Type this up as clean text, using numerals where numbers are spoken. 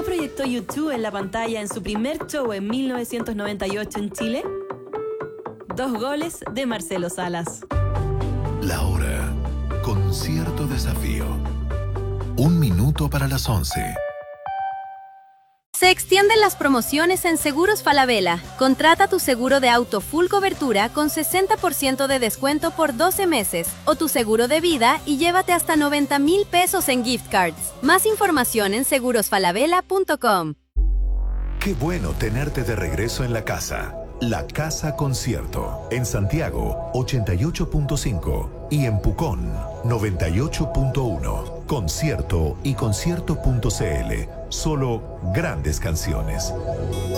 proyectó U2 en la pantalla en su primer show en 1998 en Chile? 2 goles de Marcelo Salas. La hora. Concierto Desafío. 1 minuto para las 11. Se extienden las promociones en Seguros Falabella. Contrata tu seguro de auto full cobertura con 60% de descuento por 12 meses o tu seguro de vida y llévate hasta 90,000 pesos en gift cards. Más información en segurosfalabella.com. Qué bueno tenerte de regreso en la casa. La Casa Concierto. En Santiago, 88.5 y en Pucón, 98.1. Concierto y concierto.cl. Solo grandes canciones.